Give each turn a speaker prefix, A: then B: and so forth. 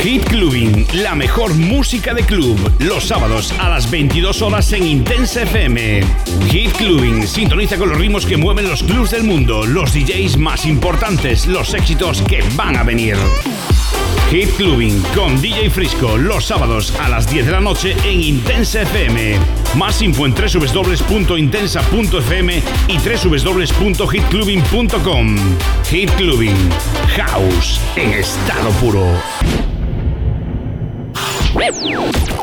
A: Hit Clubbing, la mejor música de club, los sábados a las 22 horas en Intensa FM. Hit Clubbing, sintoniza con los ritmos que mueven los clubs del mundo, los DJs más importantes, los éxitos que van a venir. Hit Clubbing con DJ Frisco, los sábados a las 10 de la noche en Intensa FM. Más info en www.intensa.fm y www.hitclubbing.com. Hit Clubbing, house en estado puro.